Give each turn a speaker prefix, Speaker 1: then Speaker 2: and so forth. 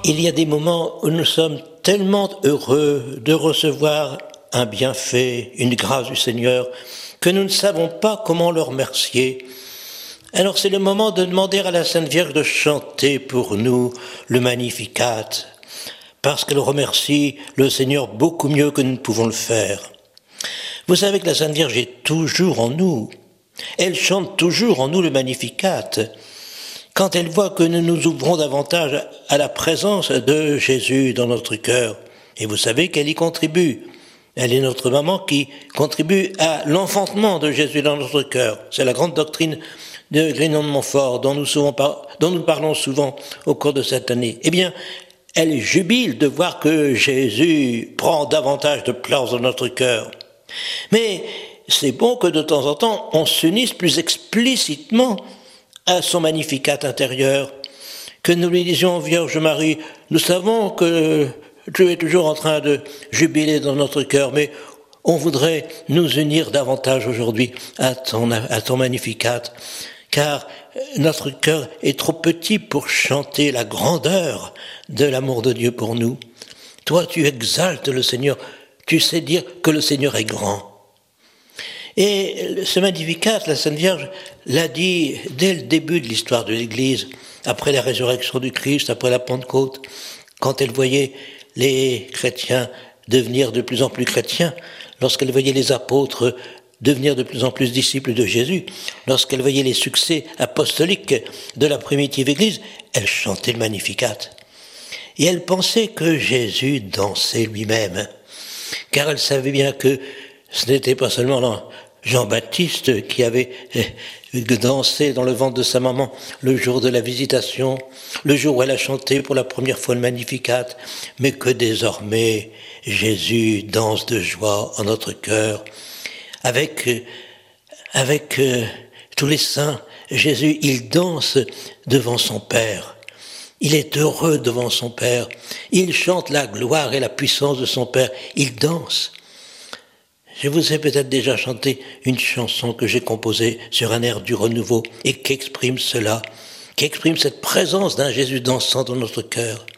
Speaker 1: Il y a des moments où nous sommes tellement heureux de recevoir un bienfait, une grâce du Seigneur, que nous ne savons pas comment le remercier. Alors c'est le moment de demander à la Sainte Vierge de chanter pour nous le Magnificat, parce qu'elle remercie le Seigneur beaucoup mieux que nous ne pouvons le faire. Vous savez que la Sainte Vierge est toujours en nous. Elle chante toujours en nous le Magnificat. Quand elle voit que nous nous ouvrons davantage à la présence de Jésus dans notre cœur, et vous savez qu'elle y contribue. Elle est notre maman qui contribue à l'enfantement de Jésus dans notre cœur. C'est la grande doctrine de Grignon de Montfort dont nous parlons souvent au cours de cette année. Eh bien, elle jubile de voir que Jésus prend davantage de place dans notre cœur. Mais c'est bon que de temps en temps, on s'unisse plus explicitement à son Magnificat intérieur, que nous lui disions, Vierge Marie, nous savons que tu es toujours en train de jubiler dans notre cœur, mais on voudrait nous unir davantage aujourd'hui à ton Magnificat, car notre cœur est trop petit pour chanter la grandeur de l'amour de Dieu pour nous. Toi, tu exaltes le Seigneur, tu sais dire que le Seigneur est grand. Et ce Magnificat, la Sainte Vierge l'a dit dès le début de l'histoire de l'Église, après la résurrection du Christ, après la Pentecôte, quand elle voyait les chrétiens devenir de plus en plus chrétiens, lorsqu'elle voyait les apôtres devenir de plus en plus disciples de Jésus, lorsqu'elle voyait les succès apostoliques de la primitive Église, elle chantait le Magnificat. Et elle pensait que Jésus dansait lui-même, car elle savait bien que ce n'était pas seulement Jean-Baptiste qui avait dansé dans le ventre de sa maman le jour de la visitation, le jour où elle a chanté pour la première fois le Magnificat, mais que désormais Jésus danse de joie en notre cœur. Avec tous les saints, Jésus, il danse devant son Père. Il est heureux devant son Père. Il chante la gloire et la puissance de son Père. Il danse. Je vous ai peut-être déjà chanté une chanson que j'ai composée sur un air du renouveau et qui exprime cela, qui exprime cette présence d'un Jésus dansant dans notre cœur.